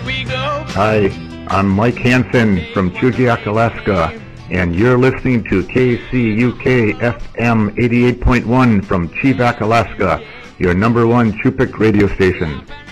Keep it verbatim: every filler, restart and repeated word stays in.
Here we go. Hi, I'm Mike Hansen from Chugiak, Alaska, and you're listening to K C U K F M eighty-eight point one from Chivak, Alaska, your number one Chupik radio station.